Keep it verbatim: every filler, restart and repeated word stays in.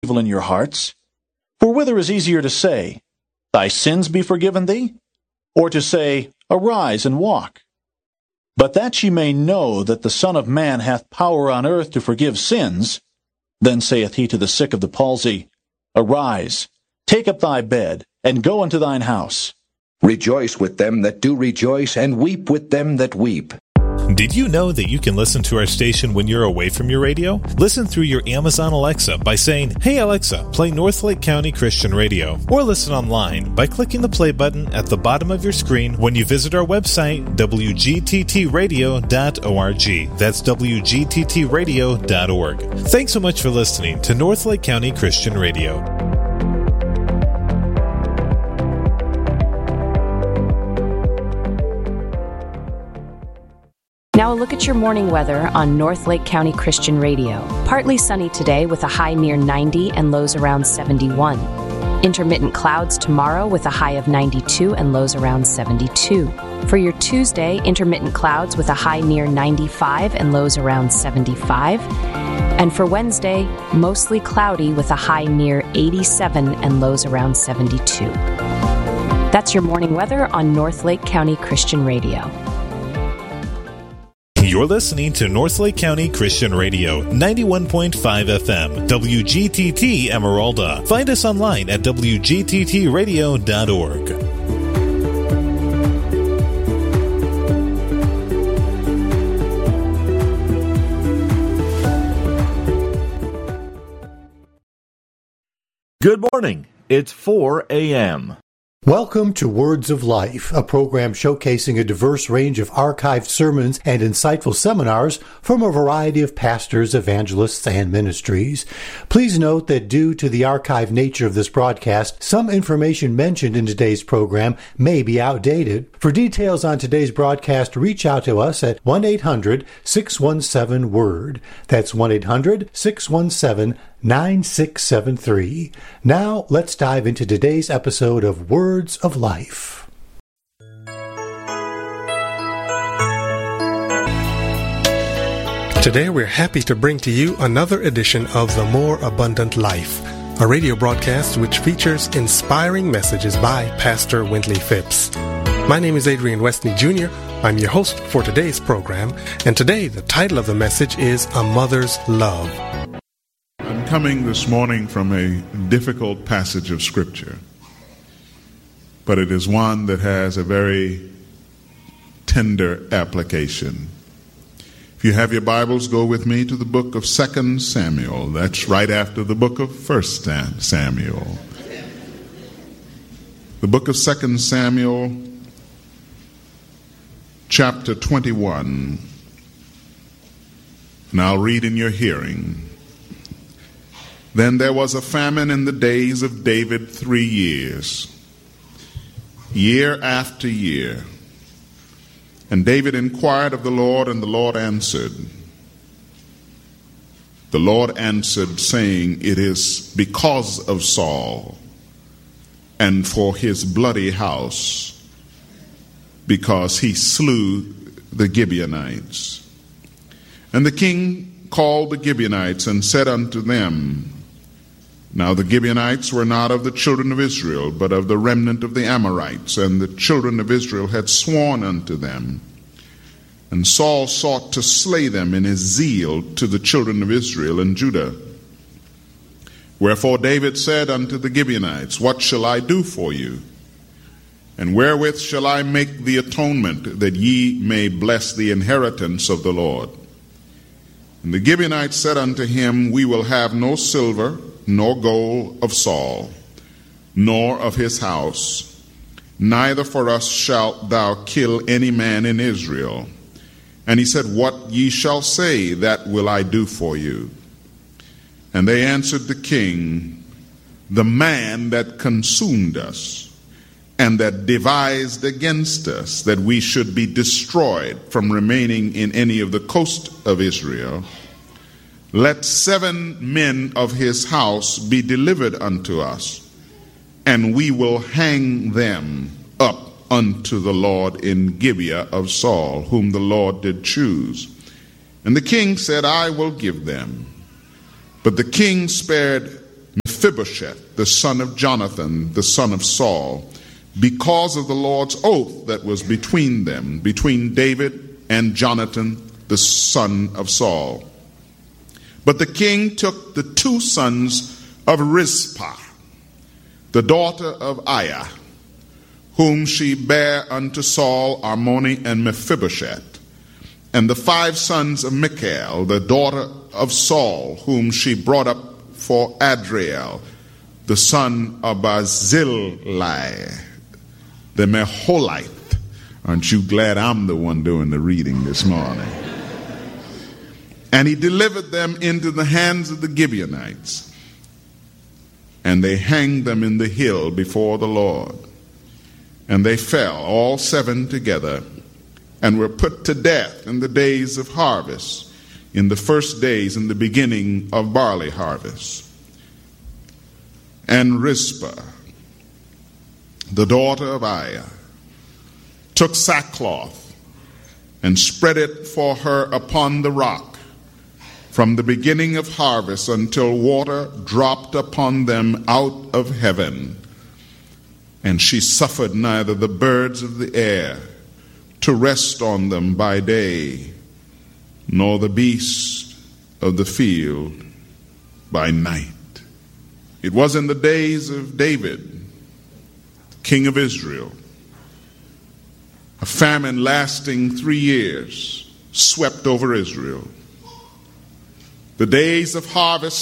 evil in your hearts. For whither is easier to say, Thy sins be forgiven thee? Or to say, Arise and walk? But that ye may know that the Son of Man hath power on earth to forgive sins, then saith he to the sick of the palsy, Arise, take up thy bed, and go unto thine house. Rejoice with them that do rejoice, and weep with them that weep. Did you know that you can listen to our station when you're away from your radio? Listen through your Amazon Alexa by saying, Hey Alexa, play Northlake County Christian Radio. Or listen online by clicking the play button at the bottom of your screen when you visit our website, w g t t radio dot org. That's w g t t radio dot org. Thanks so much for listening to Northlake County Christian Radio. Now a look at your morning weather on Northlake County Christian Radio. Partly sunny today with a high near ninety and lows around seventy-one. Intermittent clouds tomorrow with a high of ninety-two and lows around seventy-two. For your Tuesday, intermittent clouds with a high near ninety-five and lows around seventy-five. And for Wednesday, mostly cloudy with a high near eighty-seven and lows around seventy-two. That's your morning weather on Northlake County Christian Radio. You're listening to Northlake County Christian Radio, ninety-one point five F M, W G T T Emeralda. Find us online at w g t t radio dot org. Good morning. It's four a.m. Welcome to Words of Life, a program showcasing a diverse range of archived sermons and insightful seminars from a variety of pastors, evangelists, and ministries. Please note that due to the archived nature of this broadcast, some information mentioned in today's program may be outdated. For details on today's broadcast, reach out to us at one eight hundred six one seven word. That's one eight hundred six one seven nine six seven three. Now, let's dive into today's episode of Words of Life. Today we're happy to bring to you another edition of The More Abundant Life, a radio broadcast which features inspiring messages by Pastor Wintley Phipps. My name is Adrian Westney Junior I'm your host for today's program, and today the title of the message is A Mother's Love. I'm coming this morning from a difficult passage of Scripture, but it is one that has a very tender application. If you have your Bibles, go with me to the book of Second Samuel. That's right after the book of First Samuel. The book of Second Samuel, chapter twenty-one, and I'll read in your hearing. Then there was a famine in the days of David three years, year after year. And David inquired of the Lord, and the Lord answered. The Lord answered, saying, It is because of Saul, and for his bloody house, because he slew the Gibeonites. And the king called the Gibeonites and said unto them, Now the Gibeonites were not of the children of Israel, but of the remnant of the Amorites, and the children of Israel had sworn unto them. And Saul sought to slay them in his zeal to the children of Israel and Judah. Wherefore David said unto the Gibeonites, What shall I do for you? And wherewith shall I make the atonement, that ye may bless the inheritance of the Lord? And the Gibeonites said unto him, We will have no silver, nor gold of Saul, nor of his house, neither for us shalt thou kill any man in Israel. And he said, What ye shall say, that will I do for you. And they answered the king, The man that consumed us, and that devised against us, that we should be destroyed from remaining in any of the coast of Israel, let seven men of his house be delivered unto us, and we will hang them up unto the Lord in Gibeah of Saul, whom the Lord did choose. And the king said, I will give them. But the king spared Mephibosheth, the son of Jonathan, the son of Saul, because of the Lord's oath that was between them, between David and Jonathan, the son of Saul. But the king took the two sons of Rizpah, the daughter of Aiah, whom she bare unto Saul, Armoni and Mephibosheth, and the five sons of Michal, the daughter of Saul, whom she brought up for Adriel, the son of Barzillai, the Meholite. Aren't you glad I'm the one doing the reading this morning? And he delivered them into the hands of the Gibeonites, and they hanged them in the hill before the Lord. And they fell, all seven together, and were put to death in the days of harvest, in the first days in the beginning of barley harvest. And Rizpah, the daughter of Aiah, took sackcloth and spread it for her upon the rock, from the beginning of harvest until water dropped upon them out of heaven. And she suffered neither the birds of the air to rest on them by day, nor the beasts of the field by night. It was in the days of David, king of Israel, a famine lasting three years swept over Israel. The days of harvest